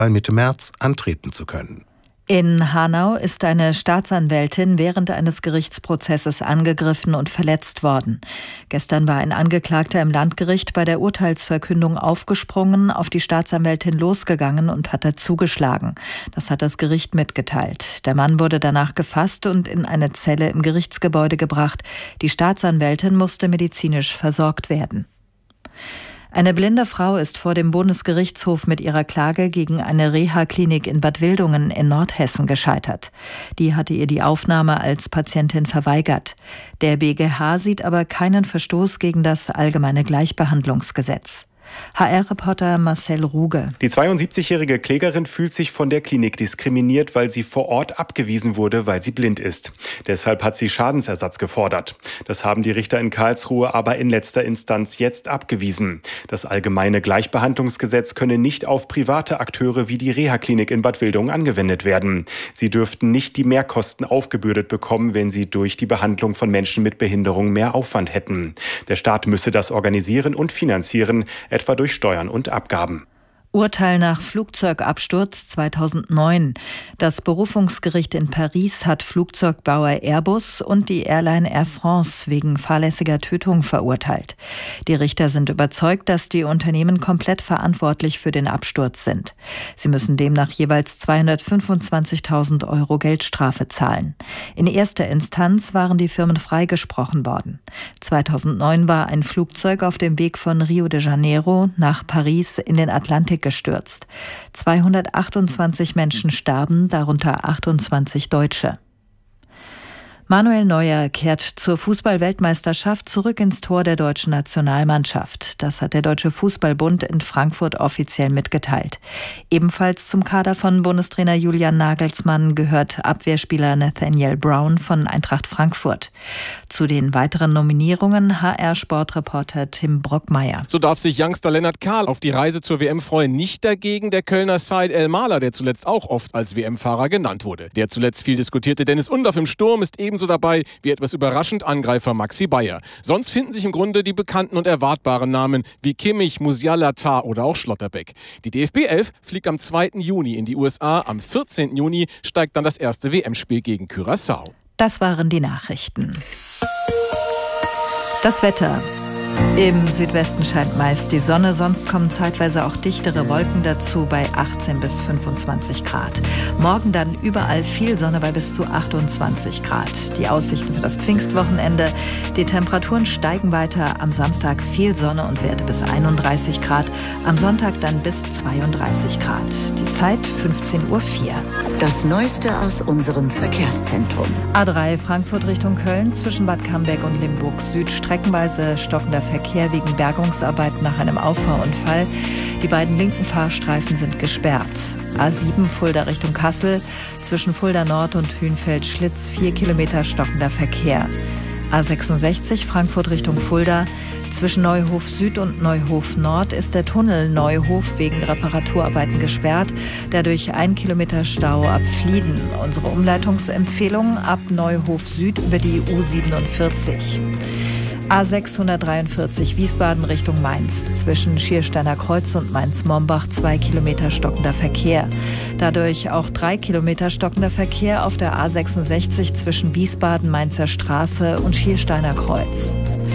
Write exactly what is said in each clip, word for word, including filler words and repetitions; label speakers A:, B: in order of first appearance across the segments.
A: Mitte März antreten zu können.
B: In Hanau ist eine Staatsanwältin während eines Gerichtsprozesses angegriffen und verletzt worden. Gestern war ein Angeklagter im Landgericht bei der Urteilsverkündung aufgesprungen, auf die Staatsanwältin losgegangen und hat zugeschlagen. Das hat das Gericht mitgeteilt. Der Mann wurde danach gefasst und in eine Zelle im Gerichtsgebäude gebracht. Die Staatsanwältin musste medizinisch versorgt werden. Eine blinde Frau ist vor dem Bundesgerichtshof mit ihrer Klage gegen eine Reha-Klinik in Bad Wildungen in Nordhessen gescheitert. Die hatte ihr die Aufnahme als Patientin verweigert. Der B G H sieht aber keinen Verstoß gegen das Allgemeine Gleichbehandlungsgesetz. H R-Reporter Marcel Ruge.
C: Die zweiundsiebzigjährige Klägerin fühlt sich von der Klinik diskriminiert, weil sie vor Ort abgewiesen wurde, weil sie blind ist. Deshalb hat sie Schadensersatz gefordert. Das haben die Richter in Karlsruhe aber in letzter Instanz jetzt abgewiesen. Das Allgemeine Gleichbehandlungsgesetz könne nicht auf private Akteure wie die Reha-Klinik in Bad Wildungen angewendet werden. Sie dürften nicht die Mehrkosten aufgebürdet bekommen, wenn sie durch die Behandlung von Menschen mit Behinderung mehr Aufwand hätten. Der Staat müsse das organisieren und finanzieren, etwa durch Steuern und Abgaben.
B: Urteil nach Flugzeugabsturz zweitausendneun. Das Berufungsgericht in Paris hat Flugzeugbauer Airbus und die Airline Air France wegen fahrlässiger Tötung verurteilt. Die Richter sind überzeugt, dass die Unternehmen komplett verantwortlich für den Absturz sind. Sie müssen demnach jeweils zweihundertfünfundzwanzigtausend Euro Geldstrafe zahlen. In erster Instanz waren die Firmen freigesprochen worden. zweitausendneun war ein Flugzeug auf dem Weg von Rio de Janeiro nach Paris in den Atlantik gestürzt. zweihundertachtundzwanzig Menschen starben, darunter achtundzwanzig Deutsche. Manuel Neuer kehrt zur Fußball-Weltmeisterschaft zurück ins Tor der deutschen Nationalmannschaft. Das hat der Deutsche Fußballbund in Frankfurt offiziell mitgeteilt. Ebenfalls zum Kader von Bundestrainer Julian Nagelsmann gehört Abwehrspieler Nathaniel Brown von Eintracht Frankfurt. Zu den weiteren Nominierungen H R-Sportreporter Tim Brockmeier.
D: So darf sich Youngster Lennart Kahl auf die Reise zur W M freuen. Nicht dagegen der Kölner Said El Maler, der zuletzt auch oft als W M-Fahrer genannt wurde. Der zuletzt viel diskutierte Dennis Undorf im Sturm ist ebenso dabei wie etwas überraschend Angreifer Maxi Bayer. Sonst finden sich im Grunde die bekannten und erwartbaren Namen wie Kimmich, Musiala, Tah oder auch Schlotterbeck. Die D F B elf fliegt am zweiten Juni in die U S A. Am vierzehnten Juni steigt dann das erste W M-Spiel gegen Curaçao.
B: Das waren die Nachrichten. Das Wetter. Im Südwesten scheint meist die Sonne, sonst kommen zeitweise auch dichtere Wolken dazu bei achtzehn bis fünfundzwanzig Grad. Morgen dann überall viel Sonne bei bis zu achtundzwanzig Grad. Die Aussichten für das Pfingstwochenende. Die Temperaturen steigen weiter. Am Samstag viel Sonne und Werte bis einunddreißig Grad. Am Sonntag dann bis zweiunddreißig Grad. Die Zeit fünfzehn Uhr vier.
E: Das Neueste aus unserem Verkehrszentrum.
B: A drei Frankfurt Richtung Köln zwischen Bad Camberg und Limburg Süd. Streckenweise stockender Verkehr wegen Bergungsarbeiten nach einem Auffahrunfall. Die beiden linken Fahrstreifen sind gesperrt. A sieben Fulda Richtung Kassel zwischen Fulda Nord und Hünfeld-Schlitz vier Kilometer stockender Verkehr. A sechsundsechzig Frankfurt Richtung Fulda. Zwischen Neuhof Süd und Neuhof Nord ist der Tunnel Neuhof wegen Reparaturarbeiten gesperrt. Dadurch ein Kilometer Stau ab Flieden. Unsere Umleitungsempfehlung ab Neuhof Süd über die U siebenundvierzig. A sechshundertdreiundvierzig Wiesbaden Richtung Mainz. Zwischen Schiersteiner Kreuz und Mainz-Mombach zwei Kilometer stockender Verkehr. Dadurch auch drei Kilometer stockender Verkehr auf der A sechsundsechzig zwischen Wiesbaden, Mainzer Straße und Schiersteiner Kreuz.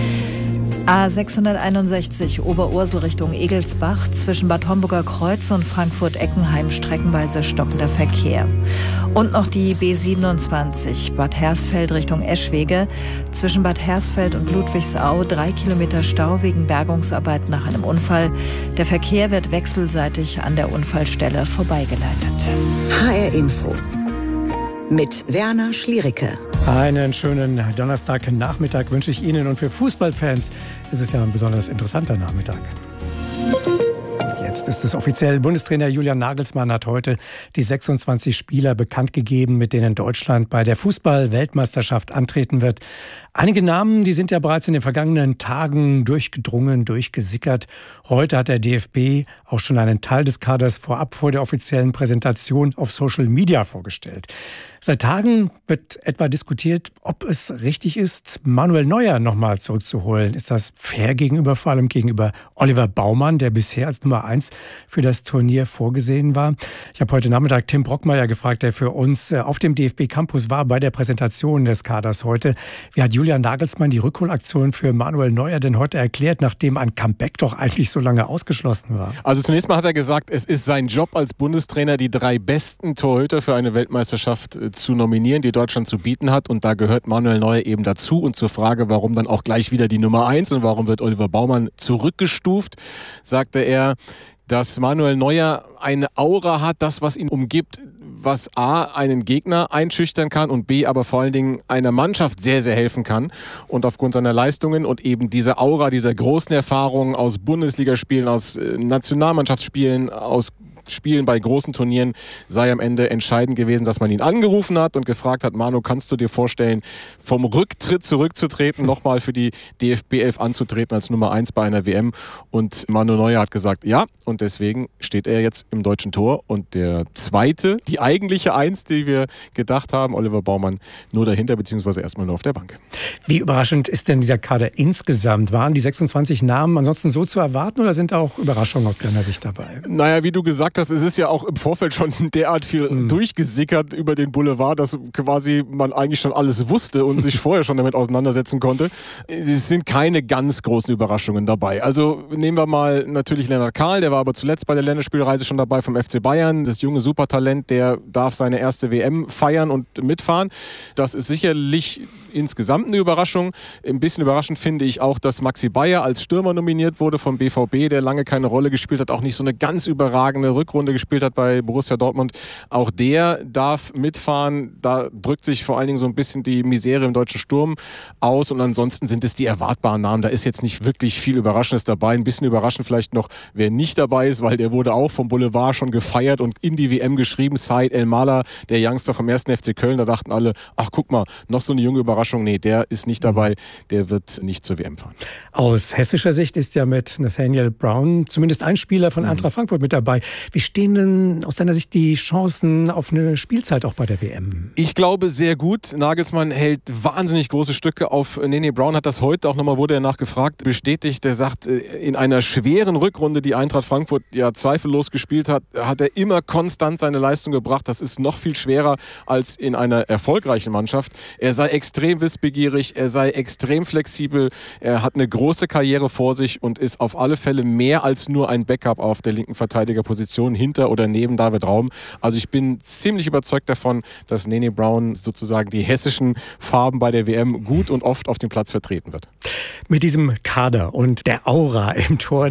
B: A sechshunderteinundsechzig Oberursel Richtung Egelsbach zwischen Bad Homburger Kreuz und Frankfurt-Eckenheim streckenweise stockender Verkehr. Und noch die B siebenundzwanzig Bad Hersfeld Richtung Eschwege zwischen Bad Hersfeld und Ludwigsau drei Kilometer Stau wegen Bergungsarbeit nach einem Unfall. Der Verkehr wird wechselseitig an der Unfallstelle vorbeigeleitet.
E: H R Info mit Werner Schliericke.
F: Einen schönen Donnerstagnachmittag wünsche ich Ihnen, und für Fußballfans ist es ja ein besonders interessanter Nachmittag. Jetzt ist es offiziell. Bundestrainer Julian Nagelsmann hat heute die sechsundzwanzig Spieler bekannt gegeben, mit denen Deutschland bei der Fußball-Weltmeisterschaft antreten wird. Einige Namen, die sind ja bereits in den vergangenen Tagen durchgedrungen, durchgesickert. Heute hat der D F B auch schon einen Teil des Kaders vorab vor der offiziellen Präsentation auf Social Media vorgestellt. Seit Tagen wird etwa diskutiert, ob es richtig ist, Manuel Neuer nochmal zurückzuholen. Ist das fair gegenüber, vor allem gegenüber Oliver Baumann, der bisher als Nummer eins eins für das Turnier vorgesehen war. Ich habe heute Nachmittag Tim Brockmeier gefragt, der für uns auf dem D F B Campus war bei der Präsentation des Kaders heute. Wie hat Julian Nagelsmann die Rückholaktion für Manuel Neuer denn heute erklärt, nachdem ein Comeback doch eigentlich so lange ausgeschlossen war?
D: Also zunächst mal hat er gesagt, es ist sein Job als Bundestrainer, die drei besten Torhüter für eine Weltmeisterschaft zu nominieren, die Deutschland zu bieten hat. Und da gehört Manuel Neuer eben dazu. Und zur Frage, warum dann auch gleich wieder die Nummer eins und warum wird Oliver Baumann zurückgestuft, sagte er, dass Manuel Neuer eine Aura hat, das, was ihn umgibt, was A, einen Gegner einschüchtern kann und B, aber vor allen Dingen einer Mannschaft sehr, sehr helfen kann. Und aufgrund seiner Leistungen und eben dieser Aura, dieser großen Erfahrungen aus Bundesligaspielen, aus Nationalmannschaftsspielen, aus Spielen bei großen Turnieren sei am Ende entscheidend gewesen, dass man ihn angerufen hat und gefragt hat, Manu, kannst du dir vorstellen, vom Rücktritt zurückzutreten, nochmal für die D F B elf anzutreten als Nummer eins bei einer W M? Und Manu Neuer hat gesagt, ja, und deswegen steht er jetzt im deutschen Tor. Und der zweite, die eigentliche Eins, die wir gedacht haben, Oliver Baumann, nur dahinter, beziehungsweise erstmal nur auf der Bank.
F: Wie überraschend ist denn dieser Kader insgesamt? Waren die sechsundzwanzig Namen ansonsten so zu erwarten oder sind auch Überraschungen aus deiner Sicht dabei?
D: Naja, wie du gesagt hast, es ist ja auch im Vorfeld schon derart viel mhm. durchgesickert über den Boulevard, dass quasi man eigentlich schon alles wusste und sich vorher schon damit auseinandersetzen konnte. Es sind keine ganz großen Überraschungen dabei. Also nehmen wir mal natürlich Lennart Kahl, der war aber zuletzt bei der Länderspielreise schon dabei vom F C Bayern. Das junge Supertalent, der darf seine erste W M feiern und mitfahren. Das ist sicherlich insgesamt eine Überraschung. Ein bisschen überraschend finde ich auch, dass Maxi Bayer als Stürmer nominiert wurde vom B V B, der lange keine Rolle gespielt hat, auch nicht so eine ganz überragende Rückrunde gespielt hat bei Borussia Dortmund. Auch der darf mitfahren. Da drückt sich vor allen Dingen so ein bisschen die Misere im deutschen Sturm aus und ansonsten sind es die erwartbaren Namen. Da ist jetzt nicht wirklich viel Überraschendes dabei. Ein bisschen überraschend vielleicht noch, wer nicht dabei ist, weil der wurde auch vom Boulevard schon gefeiert und in die W M geschrieben. Said El-Mala, der Youngster vom ersten F C Köln. Da dachten alle, ach guck mal, noch so eine junge Überraschung. Nee, der ist nicht dabei. Der wird nicht zur W M fahren.
F: Aus hessischer Sicht ist ja mit Nathaniel Brown zumindest ein Spieler von Eintracht Frankfurt mit dabei. Wie stehen denn aus deiner Sicht die Chancen auf eine Spielzeit auch bei der W M?
D: Ich glaube sehr gut. Nagelsmann hält wahnsinnig große Stücke auf Nene Brown, hat das heute auch nochmal, wurde er nachgefragt, bestätigt. Er sagt, in einer schweren Rückrunde, die Eintracht Frankfurt ja zweifellos gespielt hat, hat er immer konstant seine Leistung gebracht. Das ist noch viel schwerer als in einer erfolgreichen Mannschaft. Er sei extrem wissbegierig, er sei extrem flexibel, er hat eine große Karriere vor sich und ist auf alle Fälle mehr als nur ein Backup auf der linken Verteidigerposition hinter oder neben David Raum. Also ich bin ziemlich überzeugt davon, dass Nene Brown sozusagen die hessischen Farben bei der W M gut und oft auf dem Platz vertreten wird.
F: Mit diesem Kader und der Aura im Tor,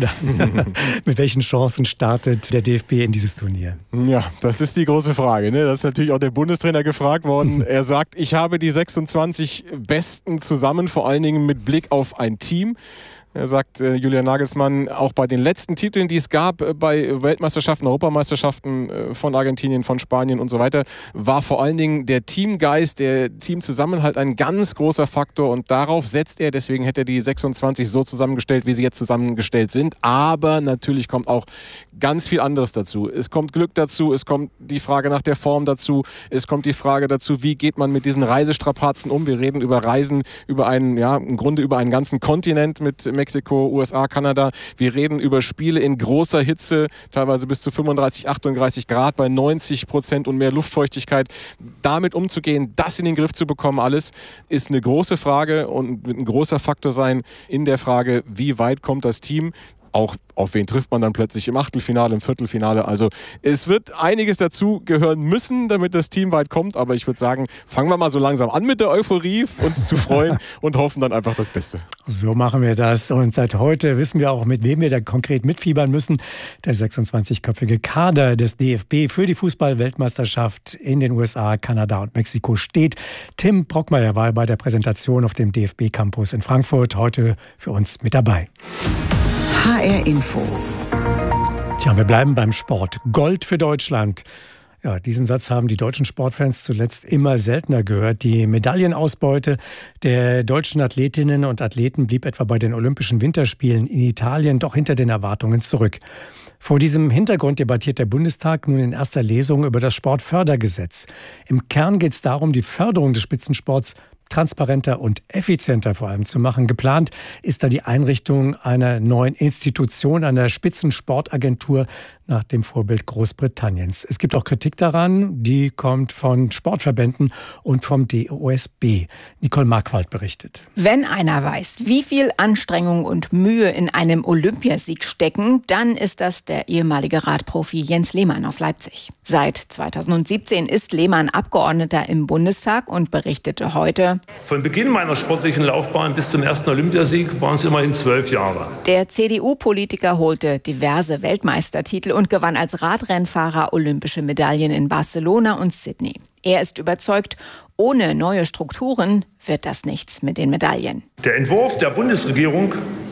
F: mit welchen Chancen startet der D F B in dieses Turnier?
D: Ja, das ist die große Frage. Ne? Das ist natürlich auch der Bundestrainer gefragt worden. Er sagt, ich habe die sechsundzwanzig Besten zusammen, vor allen Dingen mit Blick auf ein Team. Er sagt, äh, Julian Nagelsmann, auch bei den letzten Titeln, die es gab, äh, bei Weltmeisterschaften, Europameisterschaften äh, von Argentinien, von Spanien und so weiter, war vor allen Dingen der Teamgeist, der Teamzusammenhalt ein ganz großer Faktor und darauf setzt er, deswegen hätte er die sechsundzwanzig so zusammengestellt, wie sie jetzt zusammengestellt sind. Aber natürlich kommt auch ganz viel anderes dazu. Es kommt Glück dazu, es kommt die Frage nach der Form dazu, es kommt die Frage dazu, wie geht man mit diesen Reisestrapazen um. Wir reden über Reisen, über einen, ja, im Grunde über einen ganzen Kontinent mit Mexiko, U S A, Kanada. Wir reden über Spiele in großer Hitze, teilweise bis zu fünfunddreißig, achtunddreißig Grad bei neunzig Prozent und mehr Luftfeuchtigkeit. Damit umzugehen, das in den Griff zu bekommen, alles ist eine große Frage und wird ein großer Faktor sein in der Frage, wie weit kommt das Team. Auch auf wen trifft man dann plötzlich im Achtelfinale, im Viertelfinale. Also es wird einiges dazu gehören müssen, damit das Team weit kommt. Aber ich würde sagen, fangen wir mal so langsam an mit der Euphorie, uns zu freuen und hoffen dann einfach das Beste.
F: So machen wir das. Und seit heute wissen wir auch, mit wem wir da konkret mitfiebern müssen. Der sechsundzwanzigköpfige Kader des D F B für die Fußball-Weltmeisterschaft in den U S A, Kanada und Mexiko steht. Tim Brockmeier war bei der Präsentation auf dem D F B-Campus in Frankfurt heute für uns mit dabei.
E: H R Info.
F: Tja, wir bleiben beim Sport. Gold für Deutschland. Ja, diesen Satz haben die deutschen Sportfans zuletzt immer seltener gehört. Die Medaillenausbeute der deutschen Athletinnen und Athleten blieb etwa bei den Olympischen Winterspielen in Italien doch hinter den Erwartungen zurück. Vor diesem Hintergrund debattiert der Bundestag nun in erster Lesung über das Sportfördergesetz. Im Kern geht es darum, die Förderung des Spitzensports transparenter und effizienter vor allem zu machen. Geplant ist da die Einrichtung einer neuen Institution, einer Spitzensportagentur nach dem Vorbild Großbritanniens. Es gibt auch Kritik daran, die kommt von Sportverbänden und vom D O S B. Nicole Markwald berichtet.
G: Wenn einer weiß, wie viel Anstrengung und Mühe in einem Olympiasieg stecken, dann ist das der ehemalige Radprofi Jens Lehmann aus Leipzig. Seit zweitausendsiebzehn ist Lehmann Abgeordneter im Bundestag und berichtete heute:
H: Von Beginn meiner sportlichen Laufbahn bis zum ersten Olympiasieg waren es immerhin zwölf Jahre.
G: Der C D U-Politiker holte diverse Weltmeistertitel und gewann als Radrennfahrer olympische Medaillen in Barcelona und Sydney. Er ist überzeugt, ohne neue Strukturen wird das nichts mit den Medaillen.
H: Der Entwurf der Bundesregierung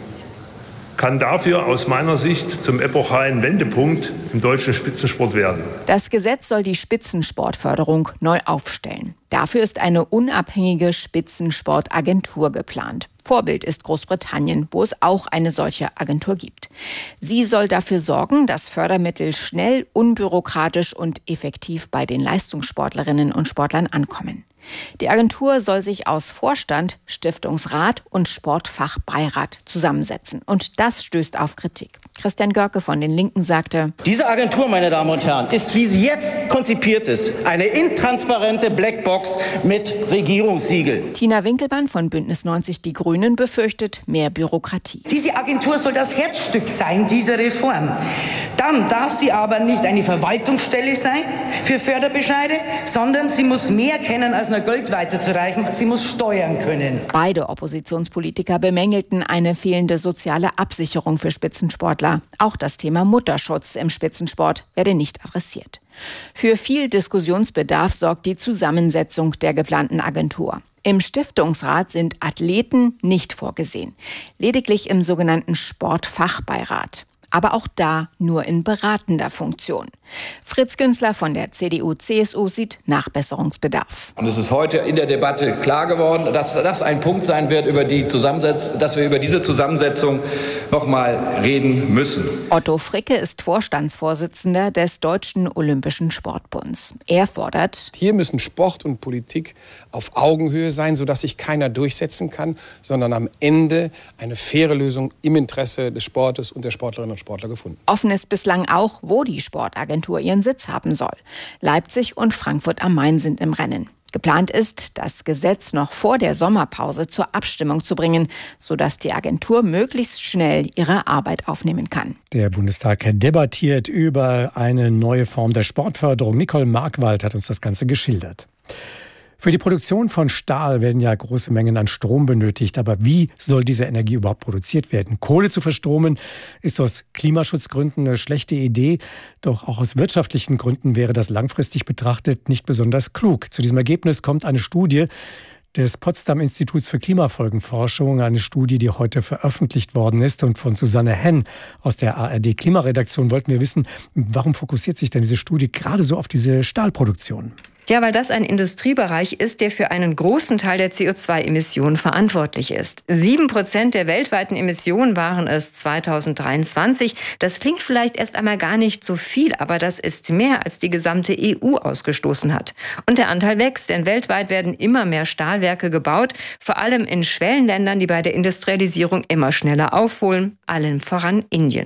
H: kann dafür aus meiner Sicht zum epochalen Wendepunkt im deutschen Spitzensport werden.
G: Das Gesetz soll die Spitzensportförderung neu aufstellen. Dafür ist eine unabhängige Spitzensportagentur geplant. Vorbild ist Großbritannien, wo es auch eine solche Agentur gibt. Sie soll dafür sorgen, dass Fördermittel schnell, unbürokratisch und effektiv bei den Leistungssportlerinnen und Sportlern ankommen. Die Agentur soll sich aus Vorstand, Stiftungsrat und Sportfachbeirat zusammensetzen. Und das stößt auf Kritik. Christian Görke von den Linken sagte:
I: Diese Agentur, meine Damen und Herren, ist, wie sie jetzt konzipiert ist, eine intransparente Blackbox mit Regierungssiegel.
G: Tina Winkelmann von Bündnis neunzig Die Grünen befürchtet mehr Bürokratie.
J: Diese Agentur soll das Herzstück sein dieser Reform. Dann darf sie aber nicht eine Verwaltungsstelle sein für Förderbescheide, sondern sie muss mehr kennen als nur Geld weiterzureichen. Sie muss steuern können.
G: Beide Oppositionspolitiker bemängelten eine fehlende soziale Absicherung für Spitzensportler. Auch das Thema Mutterschutz im Spitzensport werde nicht adressiert. Für viel Diskussionsbedarf sorgt die Zusammensetzung der geplanten Agentur. Im Stiftungsrat sind Athleten nicht vorgesehen, lediglich im sogenannten Sportfachbeirat. Aber auch da nur in beratender Funktion. Fritz Günzler von der C D U C S U sieht Nachbesserungsbedarf.
K: Und es ist heute in der Debatte klar geworden, dass das ein Punkt sein wird, über die Zusammensetzung, dass wir über diese Zusammensetzung noch mal reden müssen.
G: Otto Fricke ist Vorstandsvorsitzender des Deutschen Olympischen Sportbunds. Er fordert:
L: Hier müssen Sport und Politik auf Augenhöhe sein, sodass sich keiner durchsetzen kann, sondern am Ende eine faire Lösung im Interesse des Sportes und der Sportlerinnen und Sportler gefunden.
G: Offen ist bislang auch, wo die Sportagentur ihren Sitz haben soll. Leipzig und Frankfurt am Main sind im Rennen. Geplant ist, das Gesetz noch vor der Sommerpause zur Abstimmung zu bringen, sodass die Agentur möglichst schnell ihre Arbeit aufnehmen kann.
F: Der Bundestag debattiert über eine neue Form der Sportförderung. Nicole Markwald hat uns das Ganze geschildert. Für die Produktion von Stahl werden ja große Mengen an Strom benötigt. Aber wie soll diese Energie überhaupt produziert werden? Kohle zu verstromen ist aus Klimaschutzgründen eine schlechte Idee. Doch auch aus wirtschaftlichen Gründen wäre das langfristig betrachtet nicht besonders klug. Zu diesem Ergebnis kommt eine Studie des Potsdam-Instituts für Klimafolgenforschung, eine Studie, die heute veröffentlicht worden ist. Und von Susanne Henn aus der A R D-Klimaredaktion wollten wir wissen, warum fokussiert sich denn diese Studie gerade so auf diese Stahlproduktion?
M: Ja, weil das ein Industriebereich ist, der für einen großen Teil der C O zwei Emissionen verantwortlich ist. Sieben Prozent der weltweiten Emissionen waren es zweitausenddreiundzwanzig. Das klingt vielleicht erst einmal gar nicht so viel, aber das ist mehr, als die gesamte E U ausgestoßen hat. Und der Anteil wächst, denn weltweit werden immer mehr Stahlwerke gebaut, vor allem in Schwellenländern, die bei der Industrialisierung immer schneller aufholen, allen voran Indien.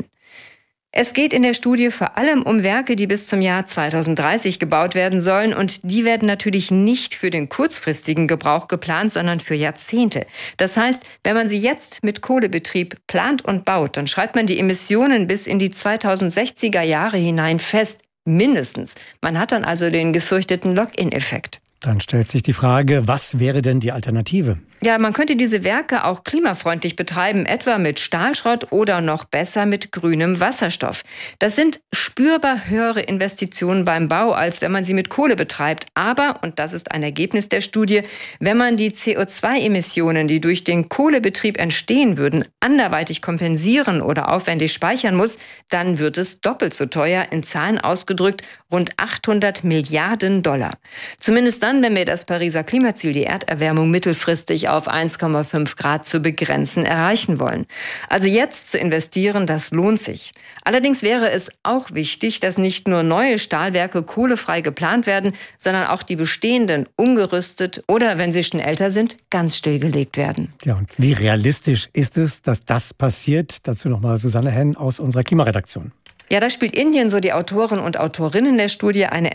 M: Es geht in der Studie vor allem um Werke, die bis zum Jahr zweitausenddreißig gebaut werden sollen. Und die werden natürlich nicht für den kurzfristigen Gebrauch geplant, sondern für Jahrzehnte. Das heißt, wenn man sie jetzt mit Kohlebetrieb plant und baut, dann schreibt man die Emissionen bis in die zweitausendsechziger Jahre hinein fest. Mindestens. Man hat dann also den gefürchteten Lock-in-Effekt.
F: Dann stellt sich die Frage, was wäre denn die Alternative?
M: Ja, man könnte diese Werke auch klimafreundlich betreiben, etwa mit Stahlschrott oder noch besser mit grünem Wasserstoff. Das sind spürbar höhere Investitionen beim Bau, als wenn man sie mit Kohle betreibt. Aber, und das ist ein Ergebnis der Studie, wenn man die C O zwei Emissionen, die durch den Kohlebetrieb entstehen würden, anderweitig kompensieren oder aufwendig speichern muss, dann wird es doppelt so teuer, in Zahlen ausgedrückt rund achthundert Milliarden Dollar. Zumindest dann, dann, wenn wir das Pariser Klimaziel, die Erderwärmung mittelfristig auf eins Komma fünf Grad zu begrenzen, erreichen wollen. Also jetzt zu investieren, das lohnt sich. Allerdings wäre es auch wichtig, dass nicht nur neue Stahlwerke kohlefrei geplant werden, sondern auch die bestehenden umgerüstet oder, wenn sie schon älter sind, ganz stillgelegt werden.
F: Ja, und wie realistisch ist es, dass das passiert? Dazu nochmal Susanne Henn aus unserer Klimaredaktion.
M: Ja, da spielt Indien, so die Autoren und Autorinnen der Studie, eine